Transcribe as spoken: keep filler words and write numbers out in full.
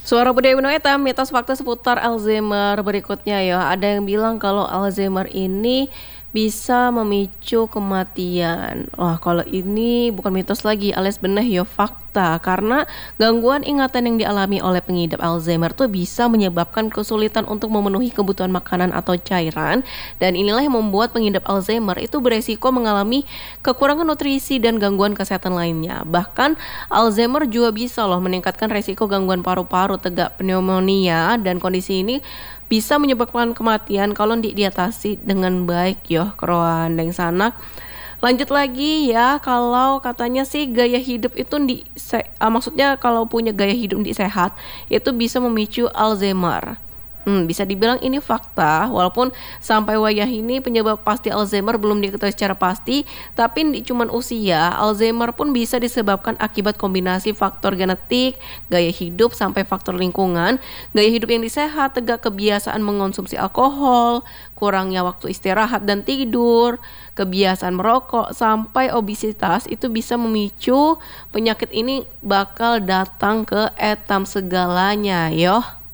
Suara budaya Wino Eta, mitos fakta seputar Alzheimer berikutnya ya. Ada yang bilang kalau Alzheimer ini bisa memicu kematian. Wah, kalau ini bukan mitos lagi, alias benar ya fakta. Karena gangguan ingatan yang dialami oleh pengidap Alzheimer tuh bisa menyebabkan kesulitan untuk memenuhi kebutuhan makanan atau cairan. Dan inilah yang membuat pengidap Alzheimer itu beresiko mengalami kekurangan nutrisi dan gangguan kesehatan lainnya. Bahkan Alzheimer juga bisa loh meningkatkan resiko gangguan paru-paru, tegak pneumonia, dan kondisi ini bisa menyebabkan kematian kalau tidak diatasi dengan baik yo keroan dan sanak. Lanjut lagi ya, kalau katanya sih gaya hidup itu di se- ah, maksudnya kalau punya gaya hidup di sehat itu bisa memicu Alzheimer. Hmm, bisa dibilang ini fakta, walaupun sampai wayah ini penyebab pasti Alzheimer belum diketahui secara pasti, tapi di cuman usia, Alzheimer pun bisa disebabkan akibat kombinasi faktor genetik, gaya hidup, sampai faktor lingkungan. Gaya hidup yang disehat, tegak kebiasaan mengonsumsi alkohol, kurangnya waktu istirahat dan tidur, kebiasaan merokok, sampai obesitas itu bisa memicu penyakit ini bakal datang ke etam segalanya, yo.